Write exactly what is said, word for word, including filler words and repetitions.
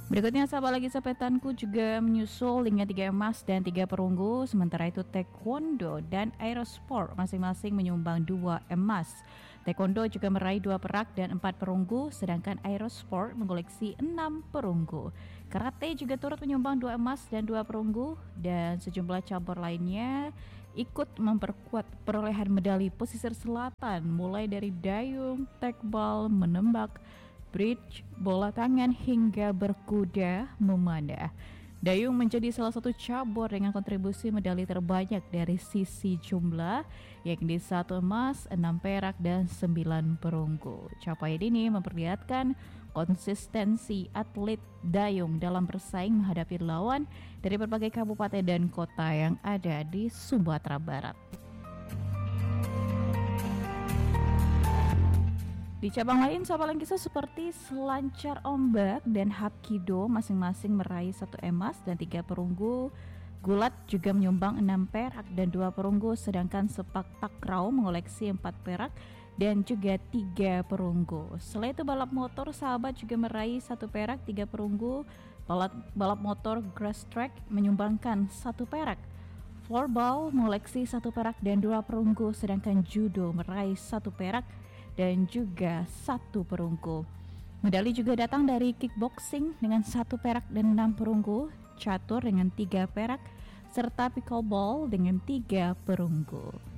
Berikutnya sahabat lagi sepetanku juga menyusul dengan tiga emas dan tiga perunggu. Sementara itu taekwondo dan aerosport masing-masing menyumbang dua emas. Taekwondo juga meraih dua perak dan empat perunggu, sedangkan aerosport mengoleksi enam perunggu. Karate juga turut menyumbang dua emas dan dua perunggu, dan sejumlah cabur lainnya ikut memperkuat perolehan medali pesisir selatan, mulai dari dayung, tekbal, menembak, bridge, bola tangan hingga berkuda memanah. Dayung menjadi salah satu cabur dengan kontribusi medali terbanyak dari sisi jumlah, yakni satu emas, enam perak, dan sembilan perunggu. Capaian ini memperlihatkan konsistensi atlet dayung dalam bersaing menghadapi lawan dari berbagai kabupaten dan kota yang ada di Sumatera Barat. Di cabang lain, sahabat Langkisa seperti selancar ombak dan hapkido masing-masing meraih satu emas dan tiga perunggu. Gulat juga menyumbang enam perak dan dua perunggu, sedangkan sepak takraw mengoleksi empat perak dan juga tiga perunggu. Selain itu balap motor sahabat juga meraih satu perak, tiga perunggu. Balap, balap motor grass track menyumbangkan satu perak. Floorball mengoleksi satu perak dan dua perunggu, sedangkan judo meraih satu perak dan juga satu perunggu. Medali juga datang dari kickboxing dengan satu perak dan enam perunggu, catur dengan tiga perak, serta pickleball dengan tiga perunggu.